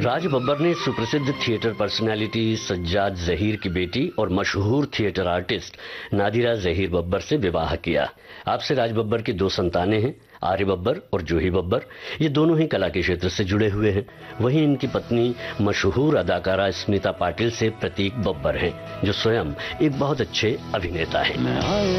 राज बब्बर ने सुप्रसिद्ध theatre personality Sajjad Zaheer की बेटी और मशहूर थिएटर आर्टिस्ट नादिरा जहीर बब्बर से विवाह किया। आपसे राज बब्बर की 2 संतानें हैं, आर्य बब्बर और जूही बब्बर। ये दोनों ही कला के क्षेत्र से जुड़े हुए हैं। वहीं इनकी पत्नी मशहूर अदाकारा स्मिता पाटिल से प्रतीक बब्बर हैं, जो स्वयं एक बहुत अच्छे अभिनेता हैं।